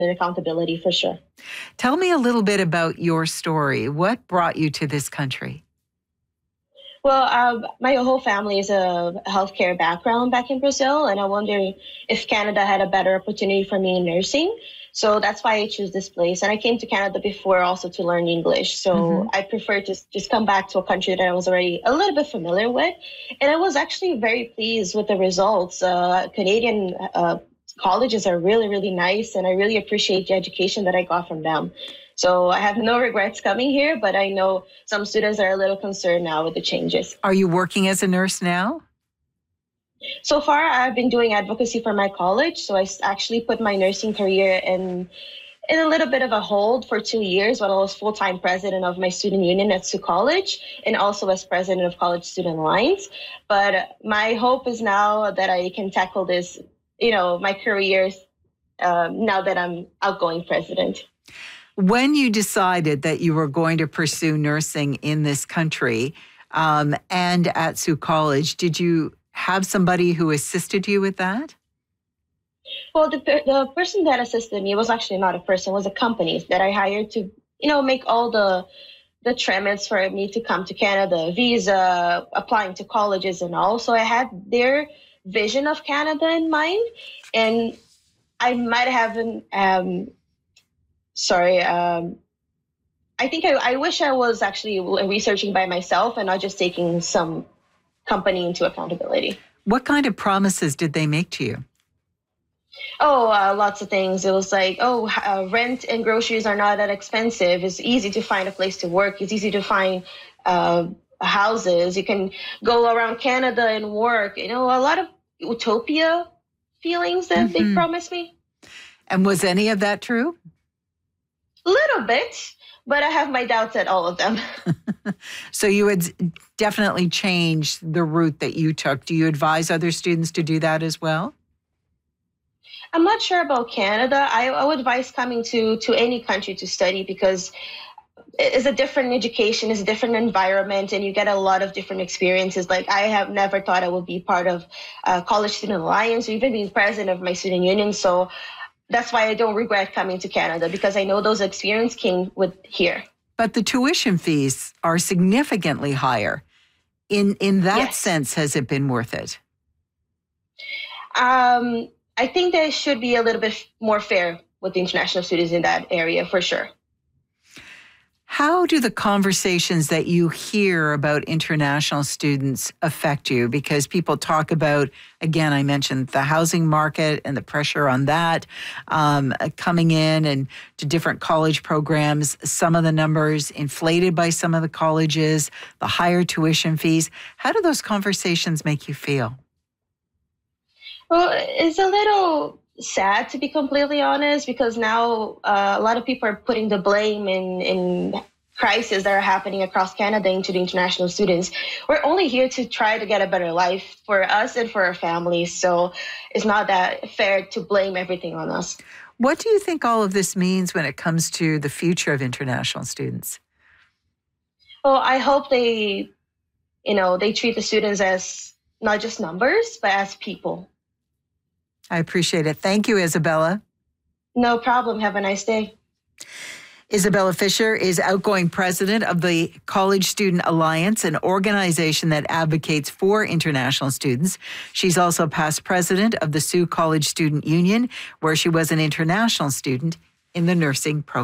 and accountability for sure. Tell me a little bit about your story. What brought you to this country? Well, my whole family is a healthcare background back in Brazil, and I wonder if Canada had a better opportunity for me in nursing. So that's why I chose this place. And I came to Canada before also to learn English. So I prefer to just come back to a country that I was already a little bit familiar with. And I was actually very pleased with the results. Canadian colleges are really, really nice, and I really appreciate the education that I got from them. So I have no regrets coming here, but I know some students are a little concerned now with the changes. Are you working as a nurse now? So far, I've been doing advocacy for my college. So I actually put my nursing career in a little bit of a hold for 2 years while I was full-time president of my student union at Sioux College and also as president of College Student Alliance. But my hope is now that I can tackle this, my career now that I'm outgoing president. When you decided that you were going to pursue nursing in this country and at Sioux College, did you have somebody who assisted you with that? Well, the person that assisted me was actually not a person, it was a company that I hired to, make all the tramits for me to come to Canada, visa, applying to colleges and all. So I had their vision of Canada in mind, and I might have I think I wish I was actually researching by myself and not just taking some company into accountability. What kind of promises did they make to you? Oh, lots of things. It was like, rent and groceries are not that expensive. It's easy to find a place to work. It's easy to find houses. You can go around Canada and work. A lot of utopia feelings that they promised me. And was any of that true? A little bit, but I have my doubts at all of them. So you had definitely changed the route that you took. Do you advise other students to do that as well? I'm not sure about Canada. I would advise coming to any country to study because it's a different education, it's a different environment, and you get a lot of different experiences. Like I have never thought I would be part of College Student Alliance or even being president of my student union. So that's why I don't regret coming to Canada because I know those experiences came with here. But the tuition fees are significantly higher. In that sense, has it been worth it? I think there should be a little bit more fair with the international students in that area, for sure. How do the conversations that you hear about international students affect you? Because people talk about, again, I mentioned the housing market and the pressure on that coming in and to different college programs, some of the numbers inflated by some of the colleges, the higher tuition fees. How do those conversations make you feel? Well, it's a little sad, to be completely honest, because now a lot of people are putting the blame in crises that are happening across Canada into the international students. We're only here to try to get a better life for us and for our families. So it's not that fair to blame everything on us. What do you think all of this means when it comes to the future of international students? Well, I hope they treat the students as not just numbers, but as people. I appreciate it. Thank you, Isabella. No problem. Have a nice day. Isabella Fisher is outgoing president of the College Student Alliance, an organization that advocates for international students. She's also past president of the Sioux College Student Union, where she was an international student in the nursing program.